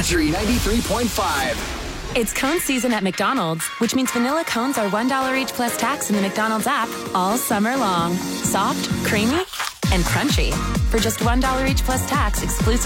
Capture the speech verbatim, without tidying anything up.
Country ninety-three point five. It's cone season at McDonald's, which means vanilla cones are one dollar each plus tax in the McDonald's app all summer long. Soft, creamy, and crunchy. For just one dollar each plus tax, exclusive